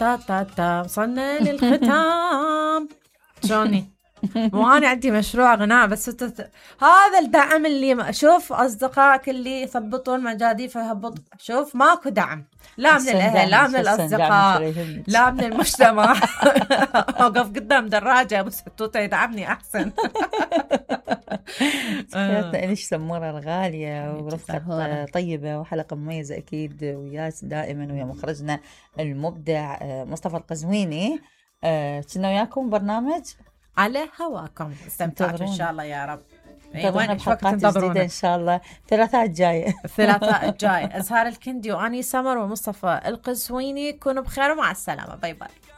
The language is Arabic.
تا تا تا وصلنا للختام. شوني وانا عندي مشروع غناء بس هذا الدعم اللي شوف اصدقائك اللي يثبطون مجاديف يهبط. شوف ماكو دعم لا من الاهل لا من الاصدقاء لا من المجتمع. اوقف قدام دراجه بس حتوته يدعمني احسن. تحياتنا إليش سمورة الغالية ورفقة طيبة وحلقة مميزة أكيد وياس دائما ويا مخرجنا المبدع مصطفى القزويني. كنا وياكم برنامج على هواكم. استمتعتوا إن شاء الله يا رب. انتظرونا بحلقات جديدة إن شاء الله الثلاثاء الجاي. أزهار الكندي وأني سمر ومصطفى القزويني. كونوا بخير ومع السلامة. باي باي.